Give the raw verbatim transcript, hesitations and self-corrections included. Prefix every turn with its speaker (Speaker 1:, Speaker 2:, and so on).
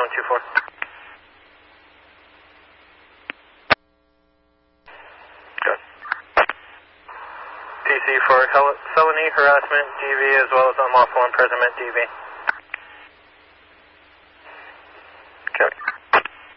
Speaker 1: one two four. Good. P C for felony, harassment, D V, as well as unlawful imprisonment, D V.